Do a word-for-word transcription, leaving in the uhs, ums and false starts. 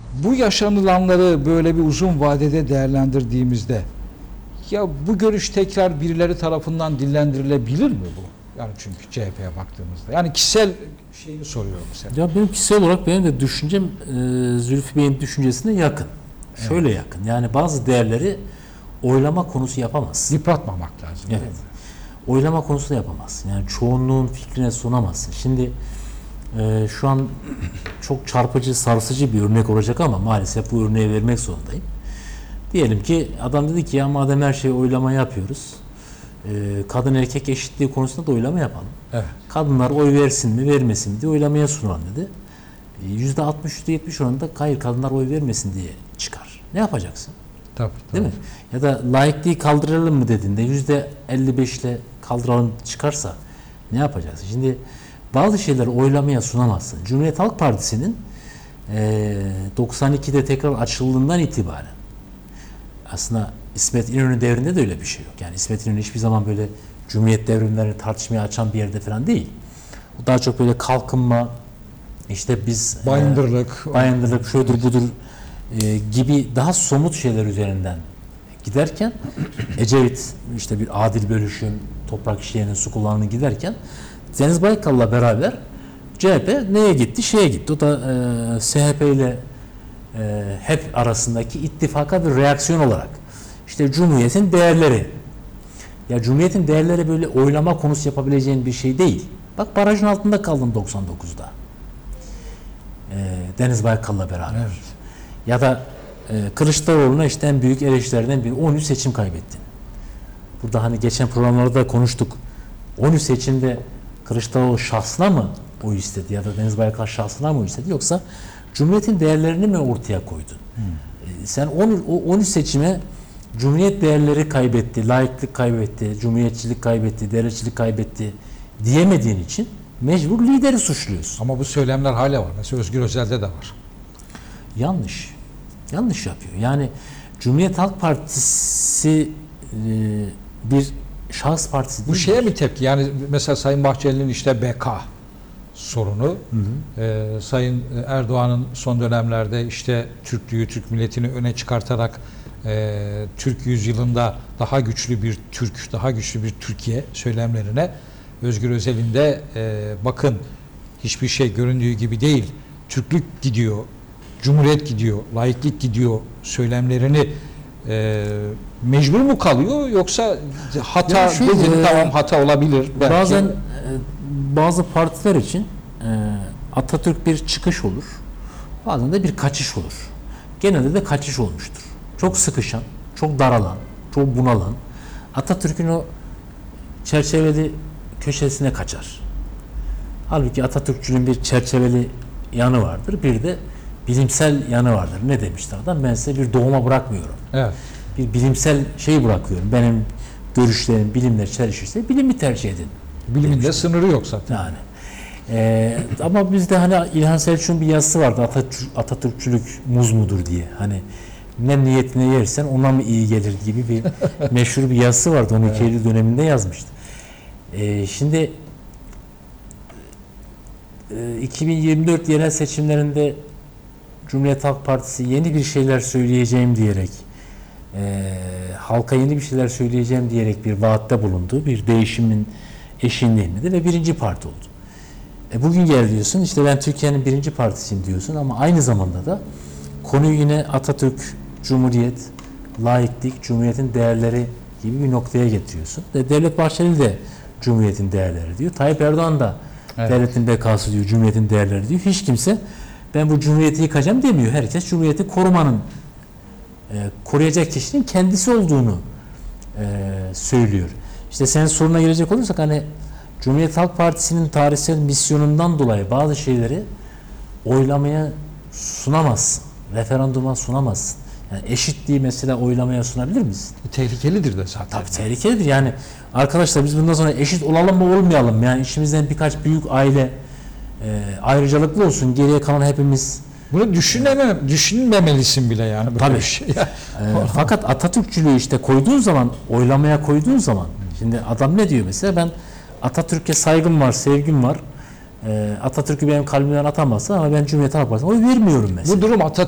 Bu yaşanılanları böyle bir uzun vadede değerlendirdiğimizde ya bu görüş tekrar birileri tarafından dillendirilebilir mi bu? Yani çünkü C H P'ye baktığımızda. Yani kişisel şeyini soruyorum sen. Ya benim kişisel olarak benim de düşüncem e, Zülfü Bey'in düşüncesine yakın. Evet. Şöyle yakın. Yani bazı değerleri oylama konusu yapamaz. Yıpratmamak lazım. Evet. Oylama konusu yapamaz. Yani çoğunluğun fikrine sunamazsın. Şimdi e, şu an çok çarpıcı, sarsıcı bir örnek olacak ama maalesef bu örneği vermek zorundayım. Diyelim ki adam dedi ki ya madem her şeyi oylama yapıyoruz, e, kadın erkek eşitliği konusunda da oylama yapalım. Evet. Kadınlar oy versin mi vermesin mi diye oylamaya sunulan dedi. yüzde altmış yüzde yetmiş oranında hayır kadınlar oy vermesin diye çıkar. Ne yapacaksın? Tabii, tabii. Değil mi? Ya da laikliği kaldıralım mı dediğinde yüzde elli beş ile kaldıralım çıkarsa ne yapacaksın? Şimdi bazı şeyleri oylamaya sunamazsın. Cumhuriyet Halk Partisi'nin e, doksan ikide tekrar açıldığından itibaren aslında İsmet İnönü devrinde de öyle bir şey yok. Yani İsmet İnönü hiçbir zaman böyle Cumhuriyet devrimlerini tartışmaya açan bir yerde falan değil. O daha çok böyle kalkınma, işte biz bayındırlık, e, bayındırlık şudur budur e, gibi daha somut şeyler üzerinden giderken Ecevit işte bir adil bölüşüm, toprak işleyenin su kullanımı giderken Deniz Baykal'la beraber C H P neye gitti? Şeye gitti. O da e, S H P ile e, H E P arasındaki ittifaka bir reaksiyon olarak. İşte Cumhuriyet'in değerleri. Ya Cumhuriyet'in değerleri böyle oylama konusu yapabileceğin bir şey değil. Bak barajın altında kaldın doksan dokuzda. E, Deniz Baykal'la beraber. Evet. Ya da e, Kılıçdaroğlu'na işte en büyük eleştirilerden biri on üç seçim kaybettin. Burada hani geçen programlarda konuştuk. on üç seçimde Kılıçdaroğlu şahsına mı oy istedi ya da Deniz Baykal şahsına mı oy istedi yoksa Cumhuriyet'in değerlerini mi ortaya koydun? Hmm. E, sen on üç seçime Cumhuriyet değerleri kaybetti, laiklik kaybetti, cumhuriyetçilik kaybetti, devletçilik kaybetti diyemediğin için mecbur lideri suçluyorsun. Ama bu söylemler hala var. Mesela Özgür Özel'de de var. Yanlış. Yanlış yapıyor. Yani Cumhuriyet Halk Partisi e, bir şahıs partisi değil. Bu şeye mi tepki? Yani mesela Sayın Bahçeli'nin işte B K sorunu, hı hı. E, Sayın Erdoğan'ın son dönemlerde işte Türklüğü, Türk milletini öne çıkartarak e, Türk yüzyılında daha güçlü bir Türk, daha güçlü bir Türkiye söylemlerine Özgür Özel'in de e, bakın hiçbir şey göründüğü gibi değil, Türklük gidiyor, Cumhuriyet gidiyor, laiklik gidiyor söylemlerini e, mecbur mu kalıyor yoksa hata yani şu, dedin, e, tamam hata olabilir belki. Bazen e, bazı partiler için e, Atatürk bir çıkış olur. Bazen de bir kaçış olur. Genelde de kaçış olmuştur. Çok sıkışan, çok daralan, çok bunalan Atatürk'ün o çerçeveli köşesine kaçar. Halbuki Atatürkçülüğün bir çerçeveli yanı vardır. Bir de bilimsel yanı vardır. Ne demiştir adam? Ben size bir doğuma bırakmıyorum. Evet. Bir bilimsel şey bırakıyorum. Benim görüşlerim, bilimler çelişirse bilimi tercih edin. Bilimin de sınırı yok zaten. Yani. Ee, ama bizde hani İlhan Selçuk'un bir yazısı vardı. Atatürk, Atatürkçülük muz mudur diye. Hani ne niyetine yersen ona mı iyi gelir gibi bir meşhur bir yazısı vardı. on iki evet. Eylül döneminde yazmıştı. Ee, şimdi e, iki bin yirmi dört yerel seçimlerinde Cumhuriyet Halk Partisi yeni bir şeyler söyleyeceğim diyerek e, halka yeni bir şeyler söyleyeceğim diyerek bir vaatte bulundu. Bir değişimin eşiğindeydi ve birinci parti oldu. E bugün gel diyorsun işte ben Türkiye'nin birinci partisiyim diyorsun ama aynı zamanda da konuyu yine Atatürk, Cumhuriyet, laiklik, Cumhuriyet'in değerleri gibi bir noktaya getiriyorsun. De Devlet Bahçeli de Cumhuriyet'in değerleri diyor. Tayyip Erdoğan da evet. Devletin bekası diyor, Cumhuriyet'in değerleri diyor. Hiç kimse ben bu Cumhuriyet'i yıkacağım demiyor. Herkes Cumhuriyet'i korumanın, e, koruyacak kişinin kendisi olduğunu e, söylüyor. İşte senin soruna gelecek olursak hani Cumhuriyet Halk Partisi'nin tarihsel misyonundan dolayı bazı şeyleri oylamaya sunamazsın. Referanduma sunamazsın. Yani eşitliği mesela oylamaya sunabilir misin? Tehlikelidir de zaten. Tabii tehlikelidir. Yani arkadaşlar biz bundan sonra eşit olalım mı olmayalım. Yani içimizden birkaç büyük aile e, ayrıcalıklı olsun. Geriye kalan hepimiz. Bunu düşünemem, düşünmemelisin bile yani. Tabii. Bir şey. e, fakat Atatürkçülüğü işte koyduğun zaman, oylamaya koyduğun zaman, şimdi adam ne diyor mesela? Ben Atatürk'e saygım var, sevgim var. E, Atatürk'ü benim kalbimden atamazsın ama ben Cumhuriyet Halk Partisi'ne oy vermiyorum mesela. Bu durum Atatürk